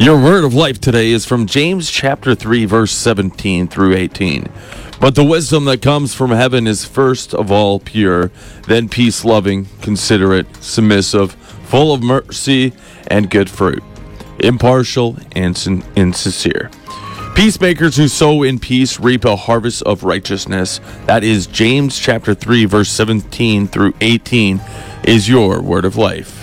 Your word of life today is from James chapter 3, verse 17 through 18. But the wisdom that comes from heaven is first of all pure, then peace-loving, considerate, submissive, full of mercy and good fruit, impartial and sincere. Peacemakers who sow in peace reap a harvest of righteousness. That is James chapter 3, verse 17 through 18 is your word of life.